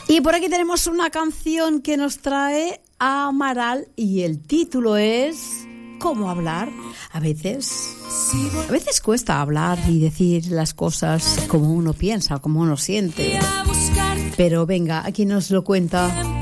Y por aquí tenemos una canción que nos trae a Amaral y el título es ¿Cómo hablar? A veces cuesta hablar y decir las cosas como uno piensa, como uno siente. Pero venga, aquí nos lo cuenta